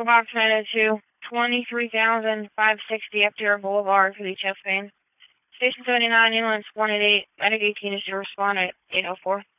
Echo Box 902, 23,560 FDR Boulevard for the chest pain. Station 79, ambulance 188, medic 18 is to respond at 804.